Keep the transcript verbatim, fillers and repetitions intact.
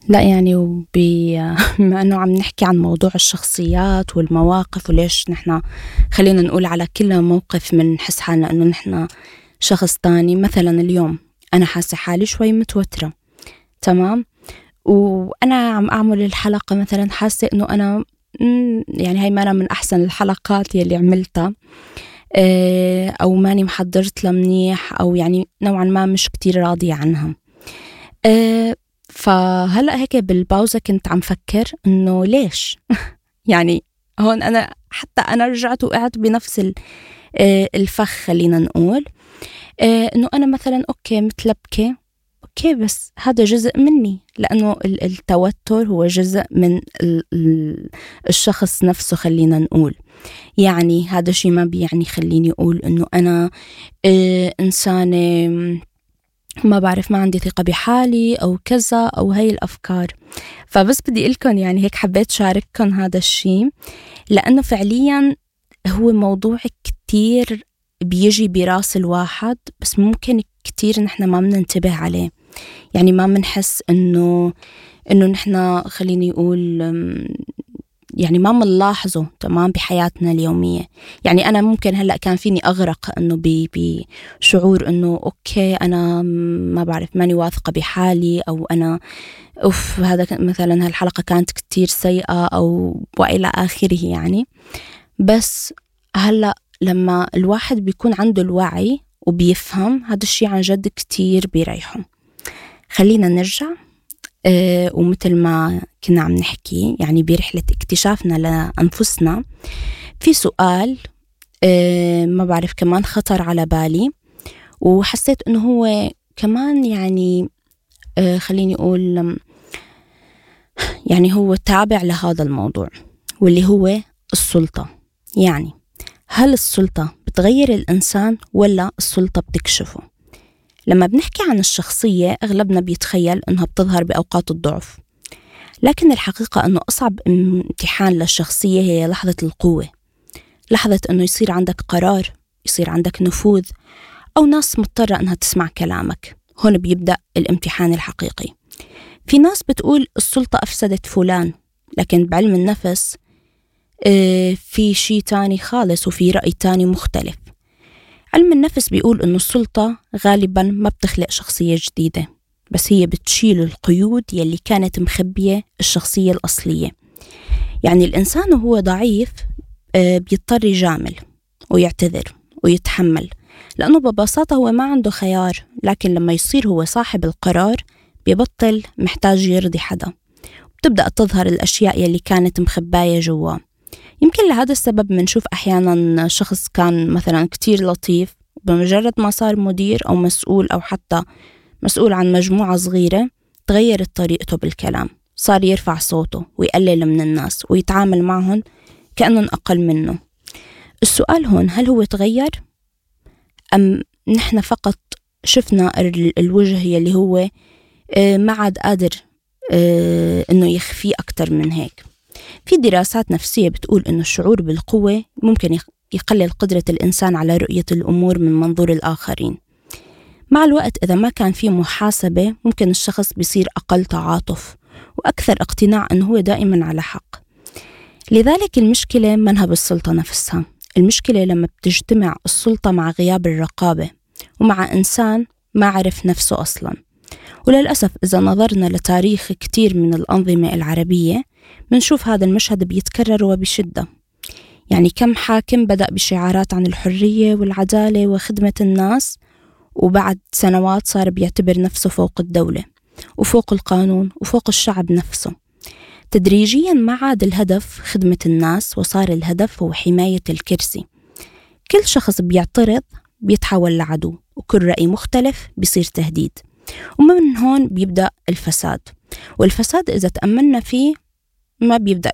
لا يعني وبي... بما أنه عم نحكي عن موضوع الشخصيات والمواقف، وليش نحنا خلينا نقول على كل موقف من نحس حالنا أنه نحنا شخص تاني. مثلا اليوم أنا حاسة حالي شوي متوترة، تمام، وأنا عم أعمل الحلقة مثلا حاسة أنه أنا يعني هاي مانا من أحسن الحلقات يلي عملتها، أو ماني محضرت لها منيح، أو يعني نوعا ما مش كتير راضية عنها. فهلأ هيك بالباوزة كنت عم فكر إنه ليش يعني هون أنا حتى أنا رجعت وقعت بنفس الفخ، خلينا نقول إنه أنا مثلا أوكي متلبكة، أوكي بس هذا جزء مني، لأنه التوتر هو جزء من الشخص نفسه، خلينا نقول. يعني هذا شيء ما بيعني خليني أقول إنه أنا إنسانة ما بعرف، ما عندي ثقة بحالي أو كذا أو هاي الأفكار. فبس بدي لكم يعني هيك حبيت شارككم هذا الشيء، لأنه فعليا هو موضوع كتير بيجي براس الواحد، بس ممكن كتير نحن ما مننتبه عليه. يعني ما منحس إنه إنه نحن خليني أقول يعني ما منلاحظه تمام بحياتنا اليومية. يعني أنا ممكن هلأ كان فيني أغرق إنه بشعور إنه أوكي أنا ما بعرف ماني واثقة بحالي، أو أنا أوف هذا مثلا هالحلقة كانت كتير سيئة أو وإلى آخره يعني. بس هلأ لما الواحد بيكون عنده الوعي وبيفهم هذا الشيء عن جد كتير بيريحه. خلينا نرجع أه ومثل ما كنا عم نحكي يعني برحلة اكتشافنا لأنفسنا، في سؤال أه ما بعرف كمان خطر على بالي، وحسيت إنه هو كمان يعني أه خليني أقول يعني هو تابع لهذا الموضوع، واللي هو السلطة. يعني هل السلطة بتغير الإنسان ولا السلطة بتكشفه؟ لما بنحكي عن الشخصية أغلبنا بيتخيل أنها بتظهر بأوقات الضعف، لكن الحقيقة أنه أصعب امتحان للشخصية هي لحظة القوة، لحظة أنه يصير عندك قرار، يصير عندك نفوذ، أو ناس مضطرة أنها تسمع كلامك. هون بيبدأ الامتحان الحقيقي. في ناس بتقول السلطة أفسدت فلان، لكن بعلم النفس في شيء تاني خالص، وفي رأي تاني مختلف. علم النفس بيقول إنه السلطة غالباً ما بتخلق شخصية جديدة، بس هي بتشيل القيود يلي كانت مخبية الشخصية الأصلية. يعني الإنسان وهو ضعيف بيضطر يجامل ويعتذر ويتحمل، لأنه ببساطة هو ما عنده خيار. لكن لما يصير هو صاحب القرار بيبطل محتاج يرضي حدا، بتبدأ تظهر الأشياء يلي كانت مخباية جوا. يمكن لهذا السبب منشوف أحيانا شخص كان مثلا كتير لطيف، بمجرد ما صار مدير أو مسؤول أو حتى مسؤول عن مجموعة صغيرة تغيرت طريقته بالكلام، صار يرفع صوته ويقلل من الناس ويتعامل معهم كأنهم أقل منه. السؤال هون هل هو تغير أم نحن فقط شفنا الوجه يلي هو ما عاد قادر إنه يخفيه أكتر من هيك؟ في دراسات نفسية بتقول إنه الشعور بالقوة ممكن يقلل قدرة الإنسان على رؤية الأمور من منظور الآخرين. مع الوقت إذا ما كان في محاسبة ممكن الشخص بيصير أقل تعاطف وأكثر اقتناع أنه هو دائما على حق. لذلك المشكلة منها بالسلطة نفسها، المشكلة لما بتجتمع السلطة مع غياب الرقابة ومع إنسان ما عرف نفسه أصلا. وللأسف إذا نظرنا لتاريخ كتير من الأنظمة العربية منشوف هذا المشهد بيتكرر وبشدة. يعني كم حاكم بدأ بشعارات عن الحرية والعدالة وخدمة الناس، وبعد سنوات صار بيعتبر نفسه فوق الدولة وفوق القانون وفوق الشعب نفسه. تدريجيا ما عاد الهدف خدمة الناس، وصار الهدف هو حماية الكرسي. كل شخص بيعترض بيتحول لعدو، وكل رأي مختلف بيصير تهديد. ومن هون بيبدأ الفساد، والفساد إذا تأملنا فيه ما بيبدأ